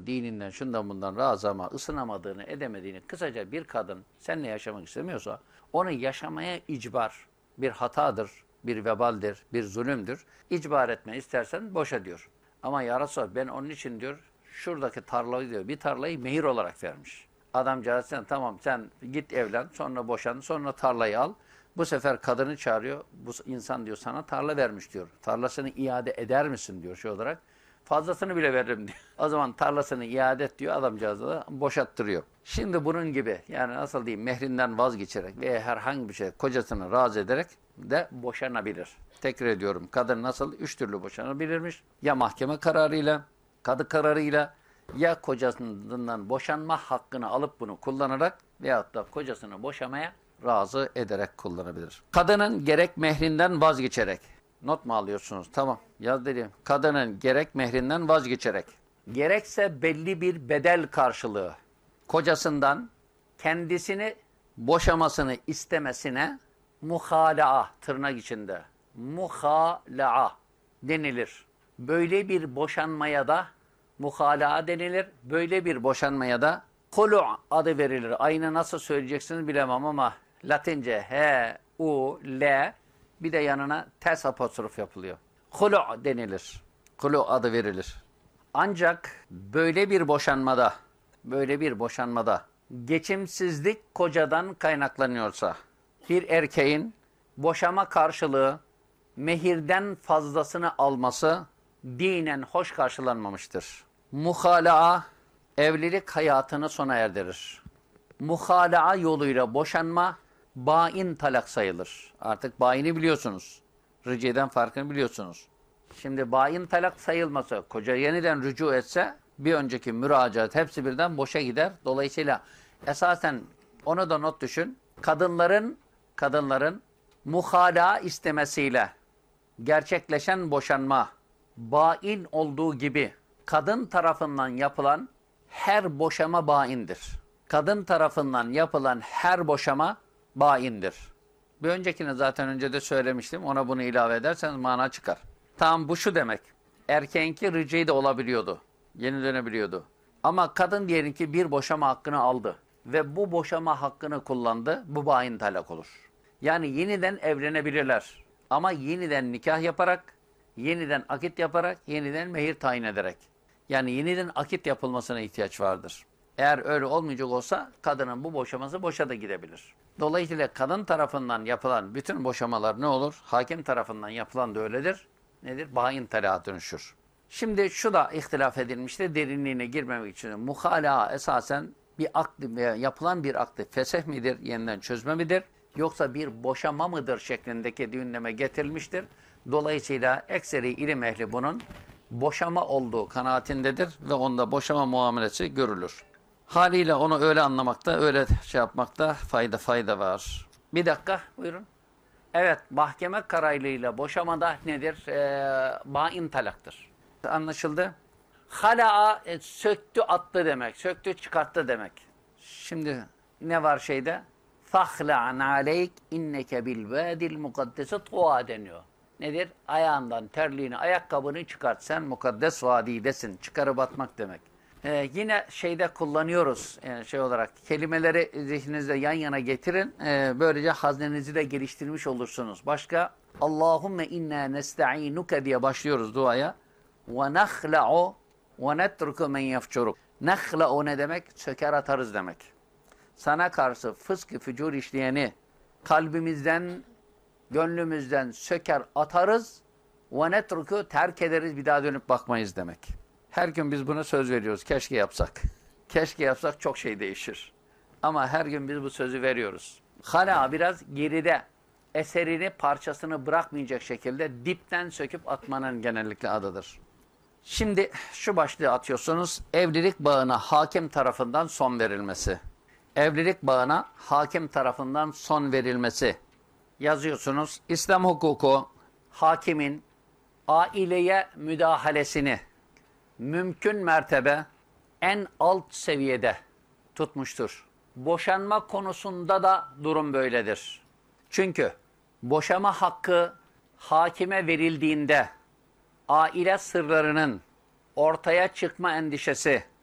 dininden, şundan bundan razı ama ısınamadığını, edemediğini, kısaca bir kadın seninle yaşamak istemiyorsa onu yaşamaya icbar bir hatadır, bir vebaldir, bir zulümdür. İcbar etme istersen boşa diyor. Ama ya Resulallah ben onun için diyor şuradaki tarlayı diyor bir tarlayı mehir olarak vermiş. Adamcağız sen tamam sen git evlen sonra boşan sonra tarlayı al. Bu sefer kadını çağırıyor. Bu insan diyor sana tarla vermiş diyor. Tarlasını iade eder misin diyor şey olarak. Fazlasını bile veririm diyor. O zaman tarlasını iade et diyor adamcağız da boşattırıyor. Şimdi bunun gibi yani nasıl diyeyim mehrinden vazgeçerek veya herhangi bir şey kocasını razı ederek de boşanabilir. Tekrar ediyorum kadın nasıl? 3 türlü boşanabilirmiş. Ya mahkeme kararıyla, kadı kararıyla ya kocasından boşanma hakkını alıp bunu kullanarak veyahut da kocasını boşamaya razı ederek kullanabilir. Kadının gerek mehrinden vazgeçerek. Not mu alıyorsunuz? Tamam. Yaz dedim. Kadının gerek mehrinden vazgeçerek. Gerekse belli bir bedel karşılığı kocasından kendisini boşamasını istemesine muhalaa tırnak içinde muhalaa denilir. Böyle bir boşanmaya da muhalaa denilir. Böyle bir boşanmaya da hulu adı verilir. Aynı nasıl söyleyeceksiniz bilemem ama Latince H, U, L bir de yanına ters apostrof yapılıyor. Hulu denilir. Hulu adı verilir. Ancak böyle bir boşanmada geçimsizlik kocadan kaynaklanıyorsa bir erkeğin boşama karşılığı mehirden fazlasını alması dinen hoş karşılanmamıştır. Muhalaa evlilik hayatını sona erdirir. Muhalaa yoluyla boşanma bain talak sayılır. Artık baini biliyorsunuz. Riciden farkını biliyorsunuz. Şimdi bain talak sayılmasa, koca yeniden rücu etse bir önceki müracaat hepsi birden boşa gider. Dolayısıyla esasen onu da not düşün. Kadınların muhalaa istemesiyle gerçekleşen boşanma bain olduğu gibi kadın tarafından yapılan her boşama baindir. Kadın tarafından yapılan her boşama baindir. Bir öncekini zaten önce de söylemiştim. Ona bunu ilave ederseniz mana çıkar. Tamam bu şu demek. Erkeğinki ric'i de olabiliyordu. Yeni dönebiliyordu. Ama kadın diyelim ki bir boşama hakkını aldı. Ve bu boşama hakkını kullandı. Bu bain talak olur. Yani yeniden evlenebilirler. Ama yeniden nikah yaparak, yeniden akit yaparak, yeniden mehir tayin ederek. Yani yeniden akit yapılmasına ihtiyaç vardır. Eğer öyle olmayacak olsa kadının bu boşaması boşa da gidebilir. Dolayısıyla kadın tarafından yapılan bütün boşamalar ne olur? Hakim tarafından yapılan da öyledir. Nedir? Bain talağa dönüşür. Şimdi şu da ihtilaf edilmişti. Derinliğine girmemek için. Muhalaa esasen bir akdi veya yapılan bir akdi fesih midir? Yeniden çözme midir? Yoksa bir boşama mıdır şeklindeki düğünleme getirilmiştir. Dolayısıyla ekseri ilim ehli bunun boşama olduğu kanaatindedir ve onda boşama muamelesi görülür. Haliyle onu öyle anlamakta, öyle şey yapmakta fayda var. Bir dakika, buyurun. Evet, mahkeme kararıyla boşamada nedir? Bain talaktır. Anlaşıldı? Halaa söktü attı demek, söktü çıkarttı demek. Şimdi ne var şeyde? فَخْلَعْنَ عَلَيْكَ اِنَّكَ بِالْوَادِ الْمُقَدَّسِ طُوَى deniyor. Nedir? Ayağından terliğini, ayakkabını çıkart. Sen mukaddes vadidesin. Çıkarıp atmak demek. Yine şeyde kullanıyoruz şey olarak. Kelimeleri zihninizde yan yana getirin. Böylece haznenizi de geliştirmiş olursunuz. Başka? Allahümme inna nesta'inuke diye başlıyoruz duaya. Ve nakhla'u ve netruku men yefçuruk. Nakhla'u ne demek? Söker atarız demek. Sana karşı fıskı fücur işleyeni kalbimizden, gönlümüzden söker atarız ve netruku terk ederiz bir daha dönüp bakmayız demek. Her gün biz buna söz veriyoruz. Keşke yapsak. Keşke yapsak çok şey değişir. Ama her gün biz bu sözü veriyoruz. Hala biraz geride eserini, parçasını bırakmayacak şekilde dipten söküp atmanın genellikle adıdır. Şimdi şu başlığı atıyorsunuz. Evlilik bağına hakim tarafından son verilmesi. Evlilik bağına hakim tarafından son verilmesi. Yazıyorsunuz. İslam hukuku hakimin aileye müdahalesini mümkün mertebe en alt seviyede tutmuştur. Boşanma konusunda da durum böyledir. Çünkü boşama hakkı hakime verildiğinde aile sırlarının ortaya çıkma endişesi